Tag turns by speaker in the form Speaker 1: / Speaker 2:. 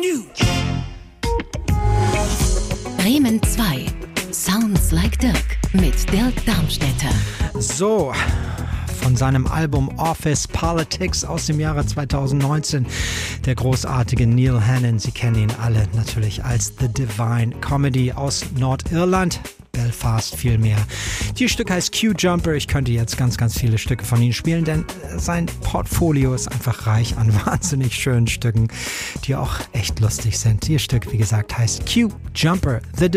Speaker 1: News.
Speaker 2: Bremen 2. Sounds like Dirk mit Dirk Darmstädter.
Speaker 3: So, von seinem Album Office Politics aus dem Jahre 2019, der großartige Neil Hannon. Sie kennen ihn alle natürlich als The Divine Comedy aus Nordirland. Belfast vielmehr. Dieses Stück heißt Q-Jumper. Ich könnte jetzt ganz, ganz viele Stücke von ihm spielen, denn sein Portfolio ist einfach reich an wahnsinnig schönen Stücken, die auch echt lustig sind. Dieses Stück, wie gesagt, heißt Q-Jumper. The